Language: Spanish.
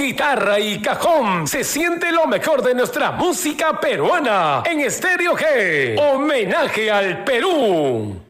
guitarra y cajón se siente lo mejor de nuestra música peruana en Estéreo G. Homenaje al Perú.